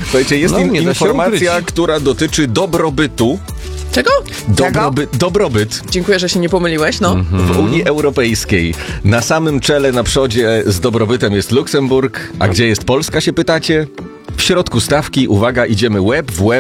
Słuchajcie, jest informacja, która dotyczy dobrobytu. Czego? Dobrobyt. Dziękuję, że się nie pomyliłeś, no. W Unii Europejskiej. Na samym czele, na przodzie z dobrobytem jest Luksemburg. A gdzie jest Polska, się pytacie? W środku stawki, uwaga, idziemy łeb w łeb